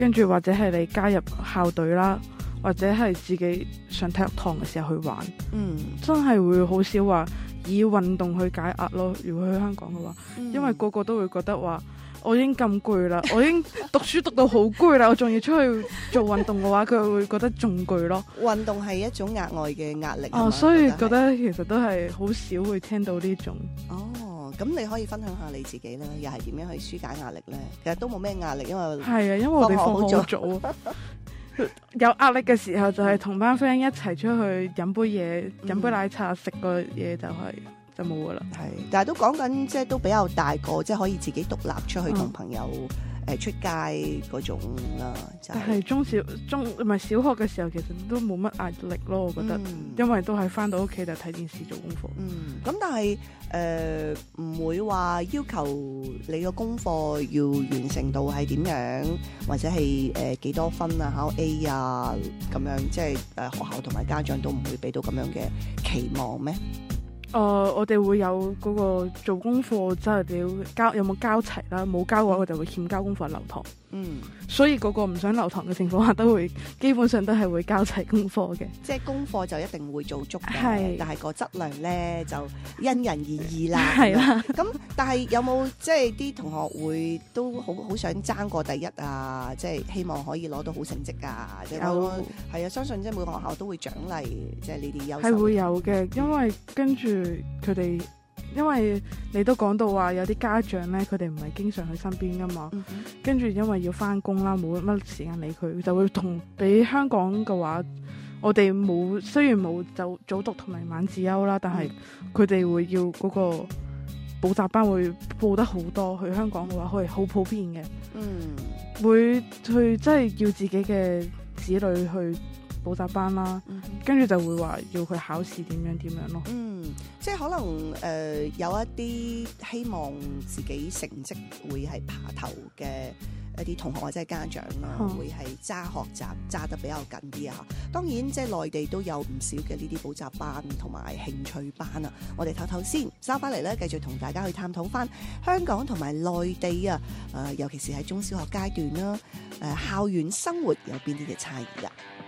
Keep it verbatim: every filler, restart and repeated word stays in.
跟住或者係你加入校隊啦，或者係自己上體育堂嘅時候去玩， 嗯， 真係會好少話以運動去解壓咯。如果去香港嘅話， 嗯因為個個都會覺得話我已經咁攰啦，我已經讀書讀到好攰啦，我仲要出去做運動嘅話，佢會覺得仲攰咯。 運動係一種額外嘅壓力哦，所以覺得其實都係好少會聽到呢種。 哦，咁你可以分享下你自己啦，又係點樣去紓解壓力咧？其實都冇咩壓力，因為係啊，因為我哋放學好早，有壓力嘅時候就係同班 friend 一齊出去飲杯嘢，飲、嗯、杯奶茶，食個嘢就係、是、就冇噶啦。 係，但係都講緊即係都比較大個，即係可以自己獨立出去同朋友。嗯誒出街嗰種啦，就係、 係、中小中唔係小學嘅時候，其實都冇乜壓力咯，我覺得，嗯、因為都係翻到屋企就睇電視做功課。 嗯，咁但係誒唔會話要求你個功課要完成到係點樣，或者係誒幾多分啊，考 A 啊咁樣，即係誒學校同埋家長都唔會俾到咁樣嘅期望咩？ 誒、呃，我哋會有嗰個做功課，即係你要交有冇交齊啦，冇交嘅話，我就會欠交功課留堂。嗯，所以嗰個唔想留堂嘅情況下，都會基本上都係會交齊功課嘅。 即係功課就一定會做足嘅，但係個質量咧就因人而異啦。係啦，咁但係有冇即係啲同學會都好好想爭過第一啊？即係希望可以攞到好成績啊？即係我係啊，相信即係每個學校都會獎勵即係呢啲優秀。係會有嘅，因為跟住佢哋。因為你都講到話有啲家長咧，佢哋唔係經常去身邊噶嘛，嗯、跟住因為要翻工啦，冇乜時間理佢，就會同比香港嘅話，我哋冇雖然冇就早讀同埋晚自修啦，但係佢哋會要嗰個補習班會報得好多。去香港嘅話，係好普遍嘅，嗯，會去即係要自己嘅子女去補習班啦，嗯、跟住就會話要佢考試點樣點樣咯。嗯， 即係可能誒、呃、有一啲希望自己成績會係爬頭嘅一啲同學或者係家長啦，嗯、會係揸學習揸得比較緊啲啊。當然即係內地都有唔少嘅呢啲補習班同埋興趣班啊。我哋唞唞先，收翻嚟咧，繼續同大家去探討翻香港同埋內地啊，誒、呃、尤其是喺中小學階段啦，誒、呃、校園生活有邊啲嘅差異啊？